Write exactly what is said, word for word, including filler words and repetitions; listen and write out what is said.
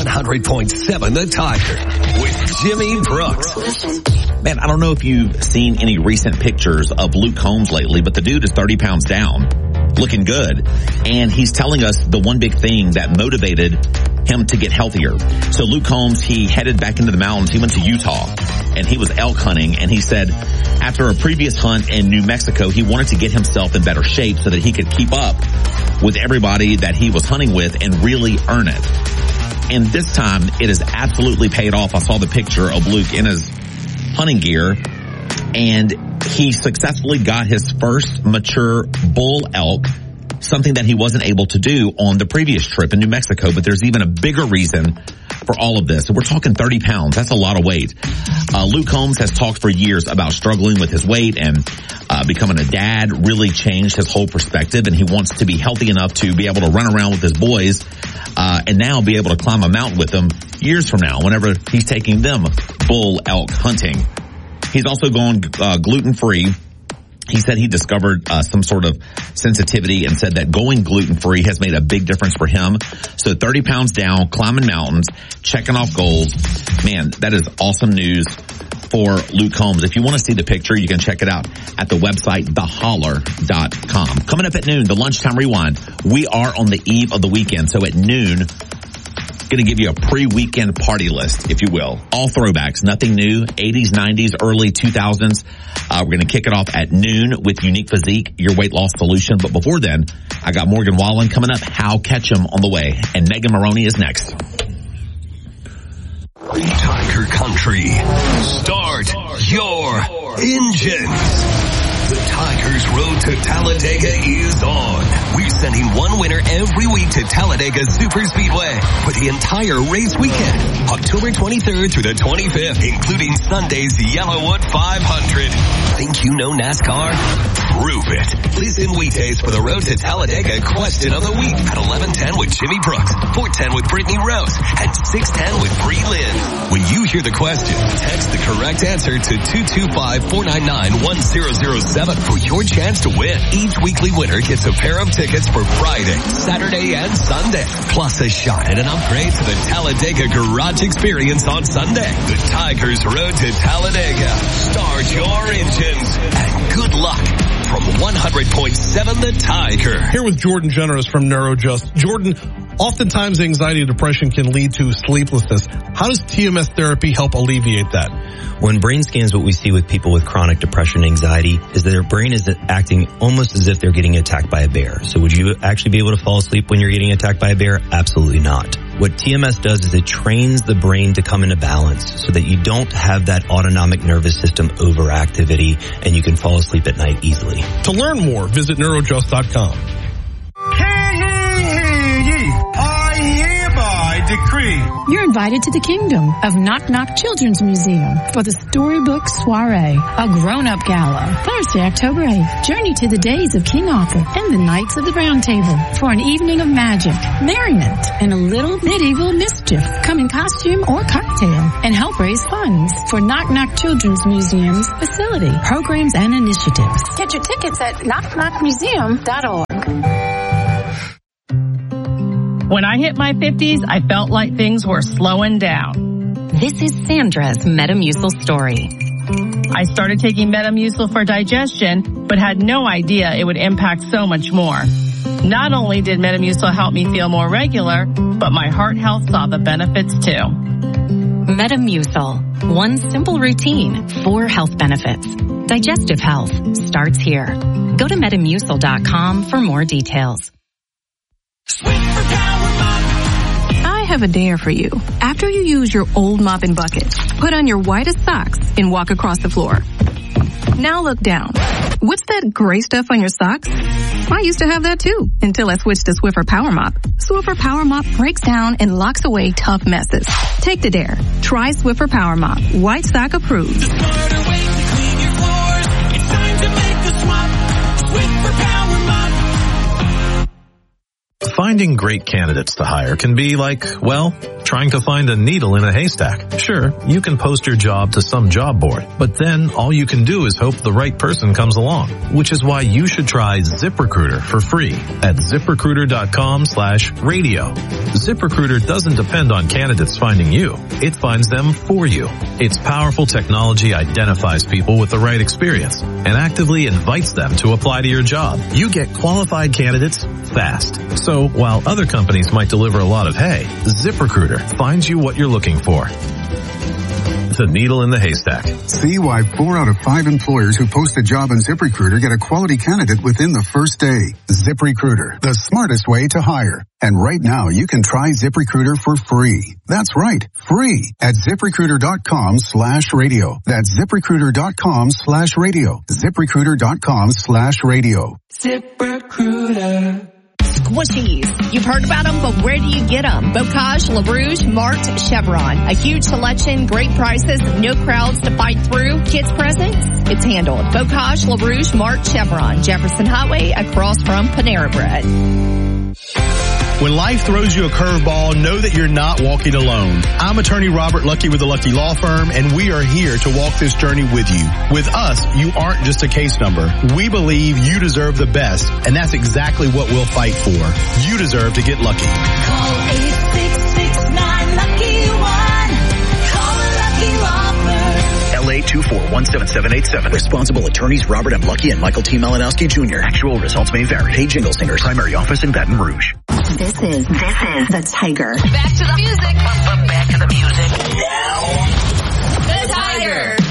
one hundred point seven The Tiger with Jimmy Brooks. Man, I don't know if you've seen any recent pictures of Luke Combs lately, but the dude is thirty pounds down, looking good. And he's telling us the one big thing that motivated him to get healthier. So Luke Combs, he headed back into the mountains. He went to Utah and he was elk hunting. And he said after a previous hunt in New Mexico, he wanted to get himself in better shape so that he could keep up with everybody that he was hunting with and really earn it. And this time it has absolutely paid off. I saw the picture of Luke in his hunting gear and he successfully got his first mature bull elk, something that he wasn't able to do on the previous trip in New Mexico. But there's even a bigger reason for all of this. We're talking thirty pounds. That's a lot of weight. Uh, Luke Combs has talked for years about struggling with his weight, and uh, becoming a dad really changed his whole perspective, and he wants to be healthy enough to be able to run around with his boys, uh, and now be able to climb a mountain with them years from now whenever he's taking them bull elk hunting. He's also gone uh, gluten-free. He said he discovered uh, some sort of sensitivity and said that going gluten-free has made a big difference for him. So thirty pounds down, climbing mountains, checking off goals. Man, that is awesome news for Luke Combs. If you want to see the picture, you can check it out at the website, the holler dot com. Coming up at noon, the Lunchtime Rewind. We are on the eve of the weekend, so at noon, going to give you a pre-weekend party list, if you will. All throwbacks, nothing new, eighties, nineties, early two thousands. Uh, we're going to kick it off at noon with Unique Physique, your weight loss solution. But before then, I got Morgan Wallen coming up, Hal Ketchum on the way, and Megan Maroney is next. Tiger Country, start your engines. The Tigers Road to Talladega is on. We're sending one winner every week to Talladega Super Speedway for the entire race weekend, October twenty-third through the twenty-fifth, including Sunday's Yellowwood five hundred. Think you know NASCAR? Prove it. Listen weekdays for the Road to Talladega question of the week at eleven ten with Jimmy Brooks, four ten with Brittany Rose, and six ten with Bree Lynn. When you hear the question, text the correct answer to two two five, four nine nine, one zero zero seven for your chance to win. Each weekly winner gets a pair of tickets for Friday, Saturday, and Sunday, plus a shot at an upgrade to the Talladega Garage Experience on Sunday. The Tigers Road to Talladega. Start your engines and good luck from one hundred point seven The Tiger. Here with Jordan Generous from NeuroJust. Jordan, oftentimes anxiety and depression can lead to sleeplessness. How does T M S therapy help alleviate that? When brain scans, what we see with people with chronic depression and anxiety is that their brain is acting almost as if they're getting attacked by a bear. So would you actually be able to fall asleep when you're getting attacked by a bear? Absolutely not. What T M S does is it trains the brain to come into balance so that you don't have that autonomic nervous system overactivity and you can fall asleep at night easily. To learn more, visit neurojust dot com. Hear ye, hear ye, I hereby decree. You're invited to the kingdom of Knock Knock Children's Museum for the Storybook Soiree, a grown-up gala. Thursday, October eighth, journey to the days of King Arthur and the Knights of the Round Table for an evening of magic, merriment, and a little medieval mischief. Come in costume or cocktail and help raise funds for Knock Knock Children's Museum's facility, programs, and initiatives. Get your tickets at knock knock museum dot org. When I hit my fifties, I felt like things were slowing down. This is Sandra's Metamucil story. I started taking Metamucil for digestion, but had no idea it would impact so much more. Not only did Metamucil help me feel more regular, but my heart health saw the benefits too. Metamucil. One simple routine, four health benefits. Digestive health starts here. Go to metamucil dot com for more details. I have a dare for you. After you use your old mop and bucket, put on your whitest socks and walk across the floor. Now look down. What's that gray stuff on your socks? I used to have that too, until I switched to Swiffer Power Mop. Swiffer Power Mop breaks down and locks away tough messes. Take the dare. Try Swiffer Power Mop. White sock approved. Finding great candidates to hire can be like, well, trying to find a needle in a haystack. Sure, you can post your job to some job board, but then all you can do is hope the right person comes along, which is why you should try ZipRecruiter for free at ZipRecruiter.com slash radio. ZipRecruiter doesn't depend on candidates finding you. It finds them for you. Its powerful technology identifies people with the right experience and actively invites them to apply to your job. You get qualified candidates fast. So while other companies might deliver a lot of hay, ZipRecruiter finds you what you're looking for. The needle in the haystack. See why four out of five employers who post a job on ZipRecruiter get a quality candidate within the first day. ZipRecruiter, the smartest way to hire. And right now you can try ZipRecruiter for free. That's right, free at ZipRecruiter.com slash radio. That's ZipRecruiter.com slash radio. ZipRecruiter.com slash radio. ZipRecruiter. Squishies. You've heard about them, but where do you get them? Bocage, LaRouche, Marked, Chevron. A huge selection, great prices, no crowds to fight through. Kids presents? It's handled. Bocage, LaRouche, Marked, Chevron. Jefferson Highway across from Panera Bread. When life throws you a curveball, know that you're not walking alone. I'm attorney Robert Lucky with the Lucky Law Firm, and we are here to walk this journey with you. With us, you aren't just a case number. We believe you deserve the best, and that's exactly what we'll fight for. You deserve to get lucky. Call eight six six nine lucky one. Call a Lucky Law Firm. L A two four one seven seven eight seven. Responsible attorneys Robert M. Lucky and Michael T. Malinowski Junior Actual results may vary. Hey, Jingle Singers. Primary office in Baton Rouge. This is, this is The Tiger. Back to the music. Back to the music. The Tiger.